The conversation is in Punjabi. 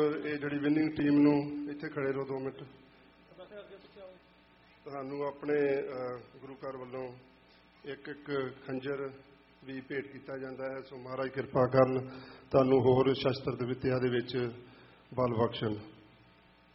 ਇਹ ਜਿਹੜੀ ਵਿਨਿੰਗ ਟੀਮ ਨੂੰ ਇੱਥੇ ਖੜੇ ਰਹੋ 2 ਮਿੰਟ। ਤੁਹਾਨੂੰ ਆਪਣੇ ਗੁਰੂ ਘਰ ਵੱਲੋਂ ਇੱਕ ਖੰਜਰ ਵੀ ਭੇਟ ਕੀਤਾ ਜਾਂਦਾ ਹੈ। ਸੋ ਮਹਾਰਾਜ ਕਿਰਪਾ ਕਰਨ, ਤੁਹਾਨੂੰ ਹੋਰ ਸ਼ਸਤਰ ਵਿੱਦਿਆ ਦੇ ਵਿੱਚ ਬਲ ਬਖਸ਼ਣ।